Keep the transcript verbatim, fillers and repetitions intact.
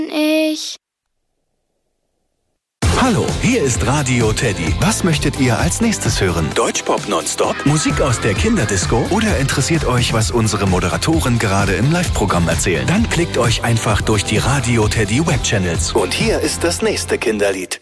Ich... Hallo, hier ist Radio Teddy. Was möchtet ihr als nächstes hören? Deutschpop nonstop? Musik aus der Kinderdisco? Oder interessiert euch, was unsere Moderatoren gerade im Live-Programm erzählen? Dann klickt euch einfach durch die Radio Teddy Webchannels. Und hier ist das nächste Kinderlied.